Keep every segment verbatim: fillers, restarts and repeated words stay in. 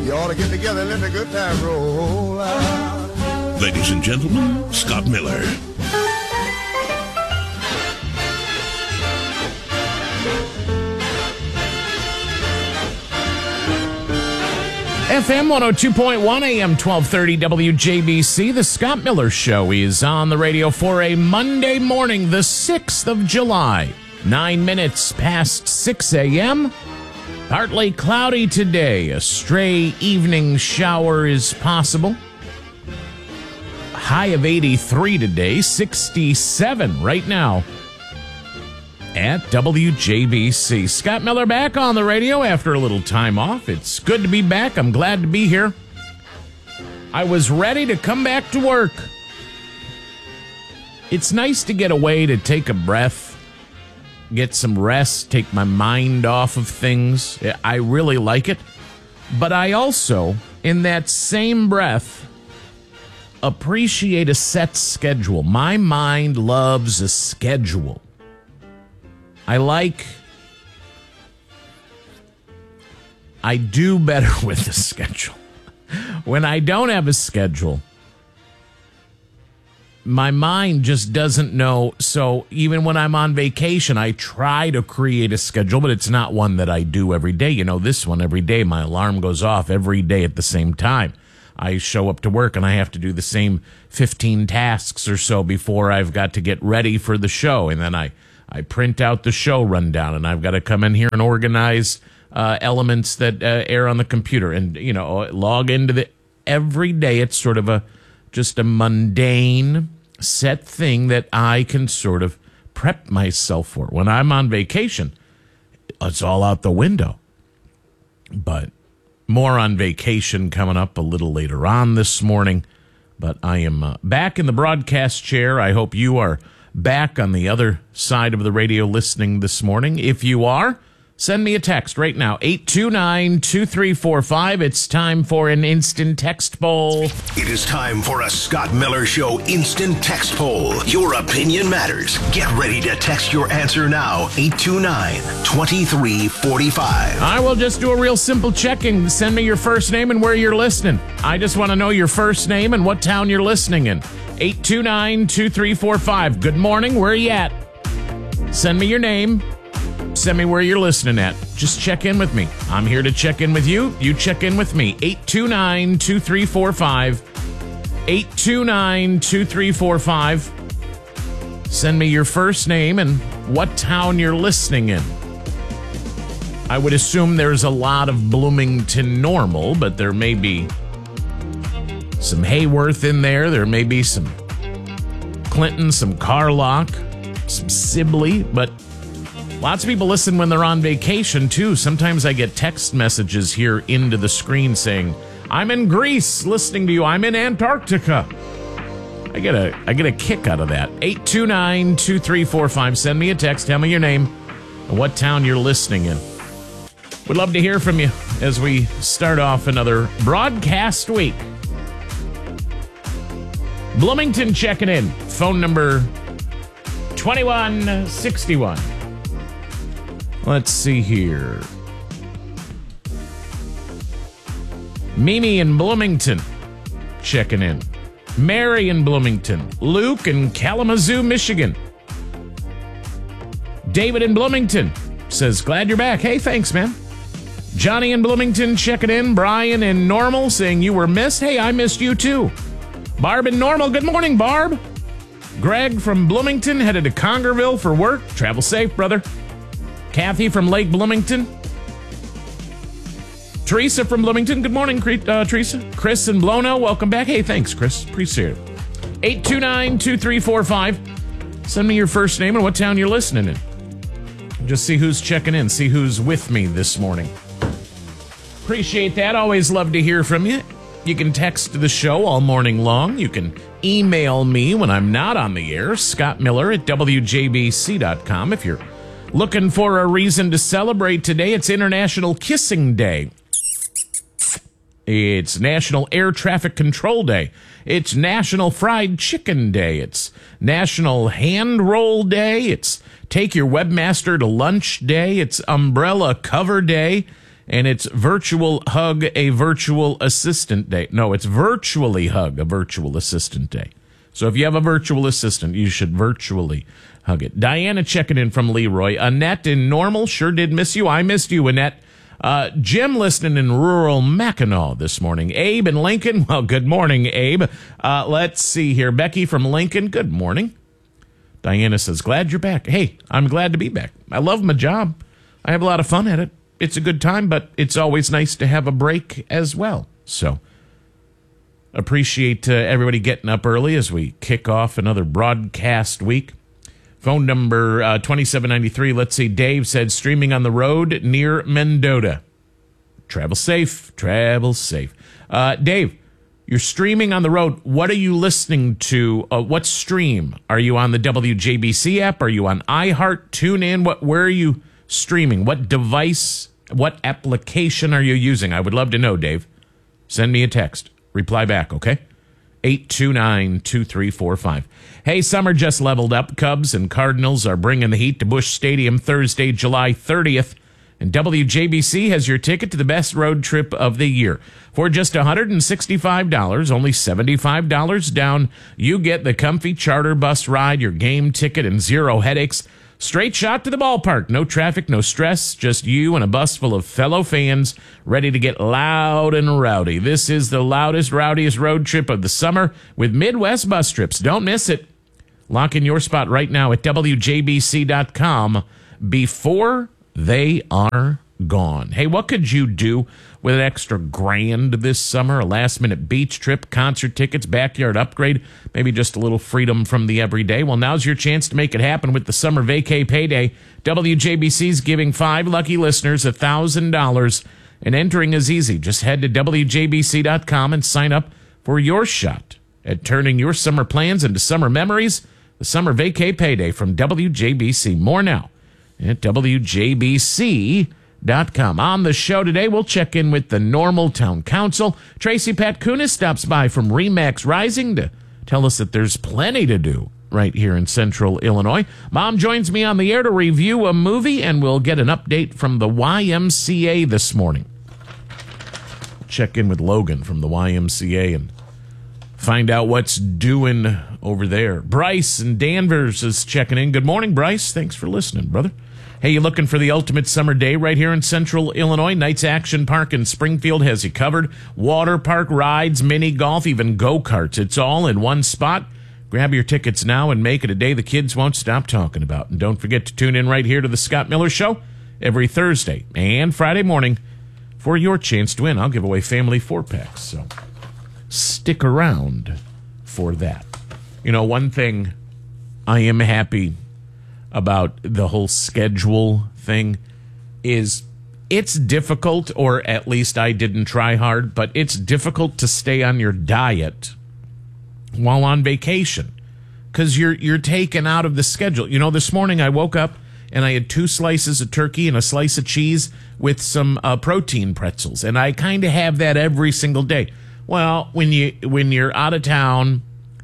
You ought to get together and let the good time roll out. Ladies and gentlemen, Scott Miller. F M one oh two point one, A M twelve thirty, W J B C. The Scott Miller Show is on the radio for a Monday morning, the sixth of July. Nine minutes past six a.m. Partly cloudy today. A stray evening shower is possible. High of eighty-three today, sixty-seven right now at W J B C. Scott Miller back on the radio after a little time off. It's good to be back. I'm glad to be here. I was ready to come back to work. It's nice to get away, to take a breath, get some rest, take my mind off of things. I really like it. But I also, in that same breath, appreciate a set schedule. My mind loves a schedule. I like, I do better with the schedule. When I don't have a schedule, my mind just doesn't know. So even when I'm on vacation, I try to create a schedule, but it's not one that I do every day. You know, this one every day, my alarm goes off every day at the same time. I show up to work and I have to do the same fifteen tasks or so before I've got to get ready for the show. And then I I print out the show rundown, and I've got to come in here and organize uh, elements that uh, air on the computer, and you know, log into the every day. It's sort of a just a mundane set thing that I can sort of prep myself for. When I'm on vacation, it's all out the window. But more on vacation coming up a little later on this morning. But I am uh, back in the broadcast chair. I hope you are back on the other side of the radio listening this morning. If you are, send me a text right now, eight two nine, two three four five. It's time for an instant text poll. It is time for a Scott Miller Show instant text poll. Your opinion matters. Get ready to text your answer now, eight two nine, two three four five. I will just do a real simple checking. Send me your first name and where you're listening. I just want to know your first name and what town you're listening in. eight two nine, two three four five. Good morning. Where are you at? Send me your name. Send me where you're listening at. Just check in with me. I'm here to check in with you. You check in with me. eight two nine, two three four five. eight two nine, two three four five. Send me your first name and what town you're listening in. I would assume there's a lot of Bloomington Normal, but there may be some Hayworth in there. There may be some Clinton, some Carlock, some Sibley, but lots of people listen when they're on vacation, too. Sometimes I get text messages here into the screen saying, I'm in Greece listening to you. I'm in Antarctica. I get a I get a kick out of that. eight two nine, two three four five. Send me a text. Tell me your name and what town you're listening in. Would love to hear from you as we start off another broadcast week. Bloomington checking in. Phone number twenty-one sixty-one. Let's see here. Mimi in Bloomington checking in. Mary in Bloomington. Luke in Kalamazoo, Michigan. David in Bloomington says, glad you're back. Hey, thanks, man. Johnny in Bloomington checking in. Brian in Normal saying you were missed. Hey, I missed you too. Barb in Normal. Good morning, Barb. Greg from Bloomington headed to Congerville for work. Travel safe, brother. Kathy from Lake Bloomington. Teresa from Bloomington. Good morning, uh, Teresa. Chris in Blono. Welcome back. Hey, thanks, Chris. Appreciate it. eight two nine, two three four five. Send me your first name and what town you're listening in. Just see who's checking in. See who's with me this morning. Appreciate that. Always love to hear from you. You can text the show all morning long. You can email me when I'm not on the air, Scott Miller at W J B C dot com. If you're looking for a reason to celebrate today, it's International Kissing Day. It's National Air Traffic Control Day. It's National Fried Chicken Day. It's National Hand Roll Day. It's Take Your Webmaster to Lunch Day. It's Umbrella Cover Day. And it's Virtual Hug a Virtual Assistant Day. No, it's Virtually Hug a Virtual Assistant Day. So if you have a virtual assistant, you should virtually hug it. Diana checking in from Leroy. Annette in Normal, sure did miss you. I missed you, Annette. Uh, Jim listening in rural Mackinac this morning. Abe in Lincoln, well, good morning, Abe. Uh, let's see here. Becky from Lincoln, good morning. Diana says, glad you're back. Hey, I'm glad to be back. I love my job. I have a lot of fun at it. It's a good time, but it's always nice to have a break as well. So appreciate uh, everybody getting up early as we kick off another broadcast week. Phone number uh, twenty-seven ninety-three. Let's see. Dave said, streaming on the road near Mendota. Travel safe. Travel safe. Uh, Dave, you're streaming on the road. What are you listening to? Uh, what stream? Are you on the W J B C app? Are you on iHeart? TuneIn? What? Where are you streaming? What device? What application are you using? I would love to know, Dave. Send me a text. Reply back, okay? eight two nine, two three four five. Hey, summer just leveled up. Cubs and Cardinals are bringing the heat to Busch Stadium Thursday, July thirtieth. And W J B C has your ticket to the best road trip of the year. For just one hundred sixty-five dollars, only seventy-five dollars down, you get the comfy charter bus ride, your game ticket, and zero headaches. Straight shot to the ballpark. No traffic, no stress. Just you and a bus full of fellow fans ready to get loud and rowdy. This is the loudest, rowdiest road trip of the summer with Midwest Bus Trips. Don't miss it. Lock in your spot right now at W J B C dot com before they are gone. Hey, what could you do with an extra grand this summer? A last-minute beach trip, concert tickets, backyard upgrade, maybe just a little freedom from the everyday. Well, now's your chance to make it happen with the Summer Vacay Payday. W J B C's giving five lucky listeners one thousand dollars, and entering is easy. Just head to W J B C dot com and sign up for your shot at turning your summer plans into summer memories. The Summer Vacay Payday from W J B C. More now at W J B C dot com. On the show today, we'll check in with the Normal Town Council. Tracy Patkunis stops by from Remax Rising to tell us that there's plenty to do right here in central Illinois. Mom joins me on the air to review a movie, and we'll get an update from the Y M C A this morning. Check in with Logan from the Y M C A and find out what's doing over there. Bryce in Danvers is checking in. Good morning, Bryce. Thanks for listening, brother. Hey, you looking for the ultimate summer day right here in central Illinois? Knights Action Park in Springfield has you covered. Water park, rides, mini golf, even go-karts. It's all in one spot. Grab your tickets now and make it a day the kids won't stop talking about. And don't forget to tune in right here to the Scott Miller Show every Thursday and Friday morning for your chance to win. I'll give away family four-packs, so stick around for that. You know, one thing I am happy about the whole schedule thing is it's difficult, or at least I didn't try hard, but it's difficult to stay on your diet while on vacation because you're you're taken out of the schedule. You know, this morning I woke up and I had two slices of turkey and a slice of cheese with some uh, protein pretzels, and I kind of have that every single day. Well, when you when you're out of town,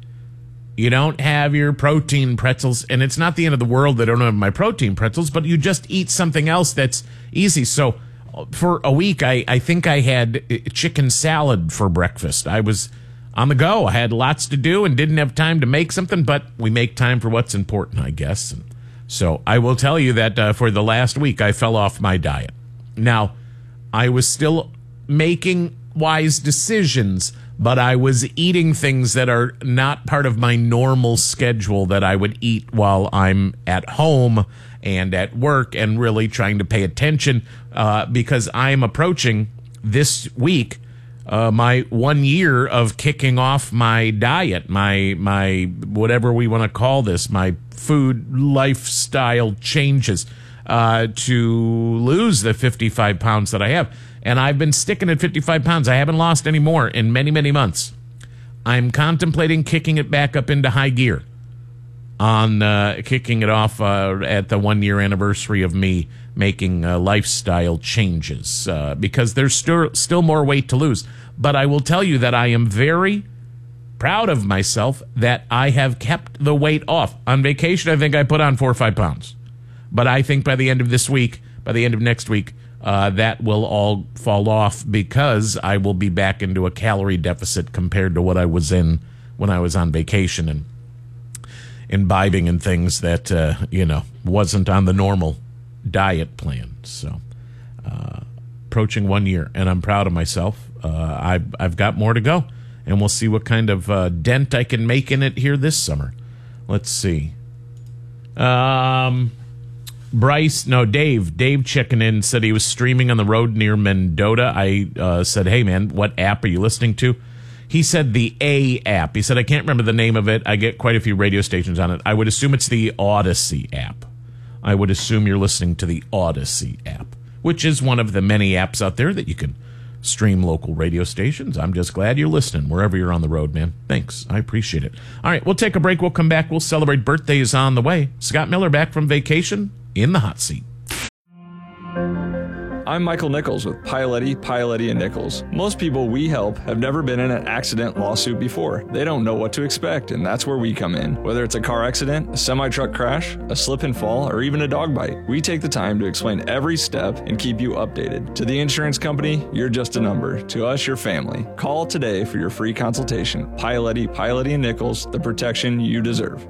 you don't have your protein pretzels, and it's not the end of the world that I don't have my protein pretzels, but you just eat something else that's easy. So for a week, I, I think I had chicken salad for breakfast. I was on the go. I had lots to do and didn't have time to make something, but we make time for what's important, I guess. And so I will tell you that uh, for the last week, I fell off my diet. Now, I was still making wise decisions, but I was eating things that are not part of my normal schedule that I would eat while I'm at home and at work, and really trying to pay attention uh, because I'm approaching this week uh, my one year of kicking off my diet, my my whatever we want to call this, my food lifestyle changes uh, to lose the fifty-five pounds that I have. And I've been sticking at fifty-five pounds. I haven't lost any more in many, many months. I'm contemplating kicking it back up into high gear on uh, kicking it off uh, at the one-year anniversary of me making uh, lifestyle changes uh, because there's still, still more weight to lose. But I will tell you that I am very proud of myself that I have kept the weight off. On vacation, I think I put on four or five pounds. But I think by the end of this week, by the end of next week, uh, that will all fall off because I will be back into a calorie deficit compared to what I was in when I was on vacation and imbibing in things that, uh, you know, wasn't on the normal diet plan. So, uh, approaching one year, and I'm proud of myself. Uh, I've, I've got more to go, and we'll see what kind of uh, dent I can make in it here this summer. Let's see. Um, Bryce, no, Dave. Dave checking in said he was streaming on the road near Mendota. I uh, said, hey, man, what app are you listening to? He said the A app. He said, I can't remember the name of it. I get quite a few radio stations on it. I would assume it's the Odyssey app. I would assume you're listening to the Odyssey app, which is one of the many apps out there that you can stream local radio stations. I'm just glad you're listening wherever you're on the road, man. Thanks. I appreciate it. All right, we'll take a break. We'll come back. We'll celebrate birthdays on the way. Scott Miller back from vacation in the hot seat. I'm Michael Nichols with Pialetti, Pialetti and Nichols. Most people we help have never been in an accident lawsuit before. They don't know what to expect, and that's where we come in. Whether it's a car accident, a semi-truck crash, a slip and fall, or even a dog bite, we take the time to explain every step and keep you updated. To the insurance company, you're just a number. To us, your family. Call today for your free consultation. Pialetti, Pialetti and Nichols, the protection you deserve.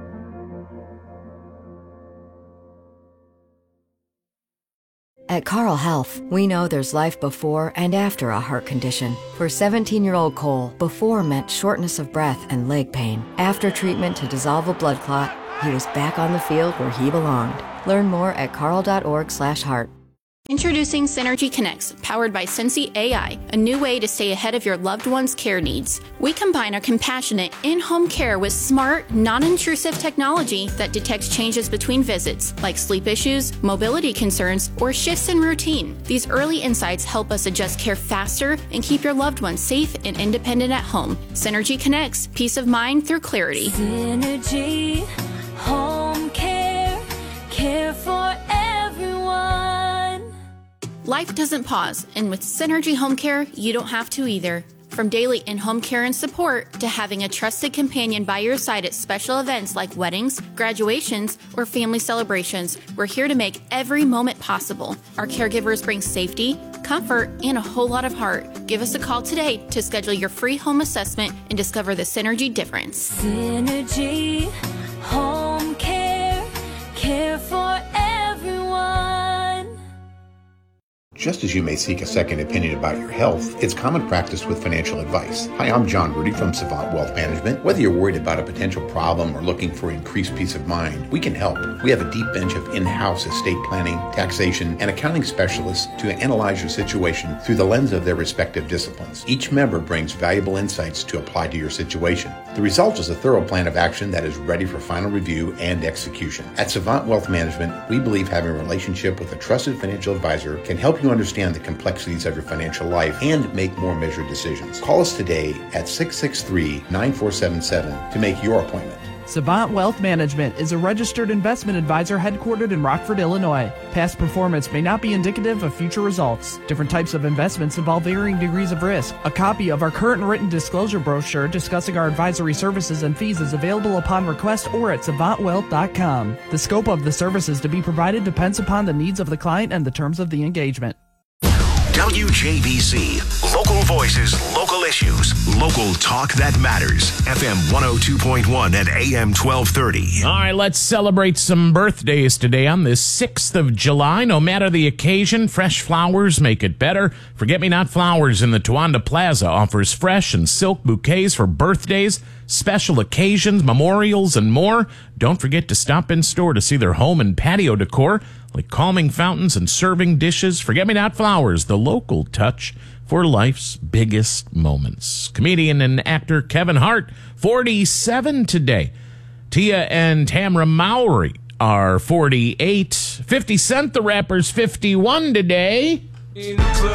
At Carle Health, we know there's life before and after a heart condition. For seventeen-year-old Cole, before meant shortness of breath and leg pain. After treatment to dissolve a blood clot, he was back on the field where he belonged. Learn more at carle.org slash heart. Introducing Synergy Connects, powered by Sensi A I, a new way to stay ahead of your loved one's care needs. We combine our compassionate in-home care with smart, non-intrusive technology that detects changes between visits, like sleep issues, mobility concerns, or shifts in routine. These early insights help us adjust care faster and keep your loved ones safe and independent at home. Synergy Connects, peace of mind through clarity. Synergy, home care, care for everyone. Life doesn't pause, and with Synergy Home Care, you don't have to either. From daily in-home care and support to having a trusted companion by your side at special events like weddings, graduations, or family celebrations, we're here to make every moment possible. Our caregivers bring safety, comfort, and a whole lot of heart. Give us a call today to schedule your free home assessment and discover the Synergy difference. Synergy, home care, care for everyone. Just as you may seek a second opinion about your health, it's common practice with financial advice. Hi, I'm John Rudy from Savant Wealth Management. Whether you're worried about a potential problem or looking for increased peace of mind, we can help. We have a deep bench of in-house estate planning, taxation, and accounting specialists to analyze your situation through the lens of their respective disciplines. Each member brings valuable insights to apply to your situation. The result is a thorough plan of action that is ready for final review and execution. At Savant Wealth Management, we believe having a relationship with a trusted financial advisor can help you understand the complexities of your financial life and make more measured decisions. Call us today at six six three, nine four seven seven to make your appointment. Savant Wealth Management is a registered investment advisor headquartered in Rockford, Illinois. Past performance may not be indicative of future results. Different types of investments involve varying degrees of risk. A copy of our current written disclosure brochure discussing our advisory services and fees is available upon request or at savant wealth dot com. The scope of the services to be provided depends upon the needs of the client and the terms of the engagement. W J B C. Local voices, local issues, local talk that matters. F M one oh two point one and A M twelve thirty. All right, let's celebrate some birthdays today on this sixth of July. No matter the occasion, fresh flowers make it better. Forget-me-not Flowers in the Towanda Plaza offers fresh and silk bouquets for birthdays, special occasions, memorials, and more. Don't forget to stop in store to see their home and patio decor, like calming fountains and serving dishes. Forget-me-not Flowers, the local touch for life's biggest moments. Comedian and actor Kevin Hart, forty-seven today. Tia and Tamra Mowry are forty-eight. fifty Cent, the rapper's fifty-one today.